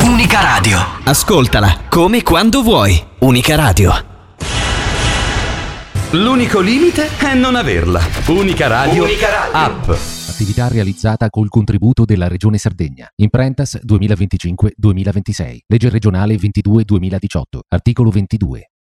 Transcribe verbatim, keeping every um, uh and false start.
Unica Radio. Ascoltala come e quando vuoi. Unica Radio. L'unico limite è non averla. Unica Radio, Unica Radio. App. Attività realizzata col contributo della Regione Sardegna. Imprentas duemilaventicinque duemilaventisei. Legge regionale ventidue duemiladiciotto. Articolo ventidue.